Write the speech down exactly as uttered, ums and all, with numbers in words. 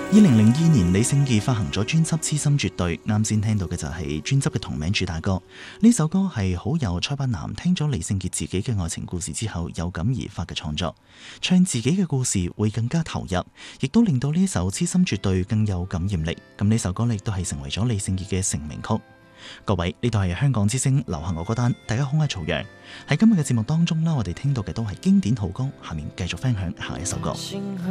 二零零二年，李聖傑發行咗專輯《痴心絕對》，啱先聽到嘅就係專輯嘅同名主打歌。呢首歌係好有蔡伯南聽咗李聖傑自己嘅愛情故事之後有感而發嘅創作，唱自己嘅故事會更加投入，亦都令到呢首《痴心絕對》更有感染力。咁呢首歌亦都係成為咗李聖傑嘅成名曲。各位，呢度係香港之聲流行樂歌單，大家好，我係曹陽。喺今日嘅節目當中啦，我哋聽到嘅都係經典好歌，下面繼續分享下一首歌。